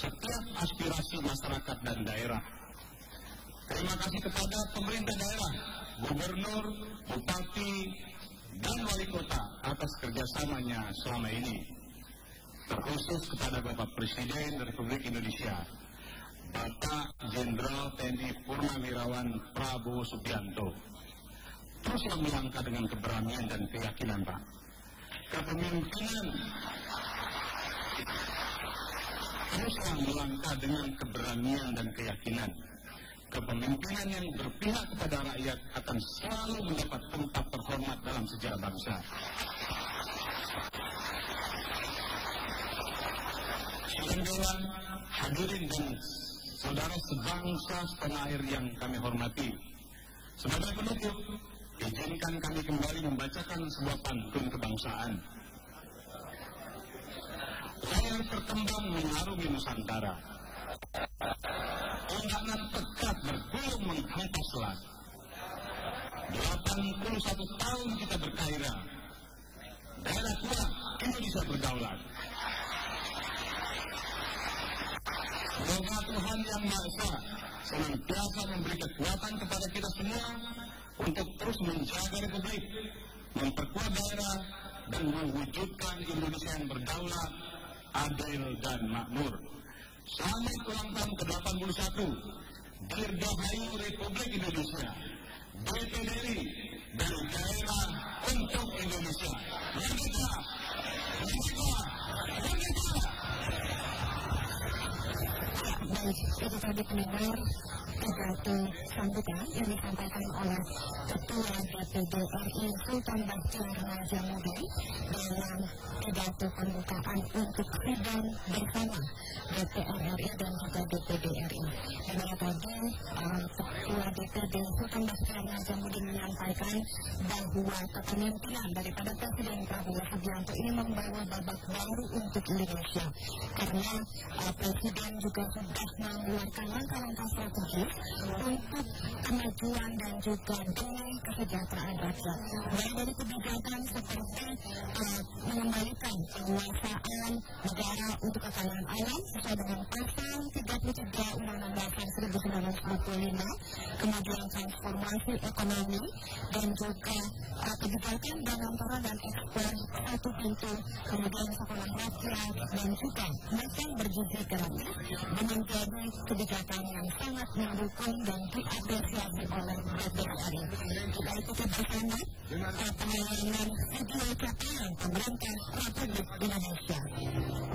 setiap aspirasi masyarakat dan daerah. Terima kasih kepada pemerintah daerah, gubernur, bupati, dan wali kota atas kerjasamanya selama ini. Terkhusus kepada Bapak Presiden Republik Indonesia, Bapak Jenderal TNI Purnawirawan Prabowo Subianto. Teruslah melangkah dengan keberanian dan keyakinan, Pak. Kepemimpinan teruslah melangkah dengan keberanian dan keyakinan. Kepemimpinan yang berpihak kepada rakyat akan selalu mendapat tempat terhormat dalam sejarah bangsa. Sidang Dewan, hadirin dan saudara sebangsa setanah air yang kami hormati. Sebagai penutup, izinkan kami kembali membacakan sebuah pantun kebangsaan. Layar terkembang mengarungi Nusantara. Undangan pekat bergulung menghantam selat. 81 tahun kita berkairah. Daerah kuat, Indonesia berdaulat. Semoga Tuhan Yang Maha Esa senantiasa memberi kekuatan kepada kita semua untuk terus menjaga Republik, memperkuat daerah, dan mewujudkan Indonesia yang berdaulat, adil, dan makmur. Selamat ulang tahun ke-81, Dirgahayu Republik Indonesia, DPD RI, dan daerah untuk Indonesia. Merdeka! Merdeka! Merdeka! Baik, itu tadi pendengar pidato sambutan yang disampaikan oleh Ketua DPD RI Sultan Bakhtiar Najamuddin dalam pidato pembukaan untuk sidang bersama DPR RI dan juga DPD RI. Di mana tadi Ketua DPD Sultan Bakhtiar Najamuddin menyampaikan bahwa kepemimpinan daripada Presiden Prabowo Subianto ini membawa babak baru untuk Indonesia, karena Presiden juga sudah mengeluarkan langkah-langkah strategis untuk kemajuan dan juga demi kesejahteraan rakyat. Mulai dari kebijakan seperti mengembalikan penguasaan negara untuk kekayaan alam sesuai dengan pasal 33 Undang-Undang Dasar 1945, kemudian transformasi ekonomi dan juga kebijakan Danantara dan ekspor satu pintu, kemudian sekolah rakyat dan juga makan bergizi gratis menjadi kebijakan yang sangat mendukung dan diapresiasi oleh DPR. Kita ikuti bersama penyelenggaraan video capaian pemerintah Republik Indonesia.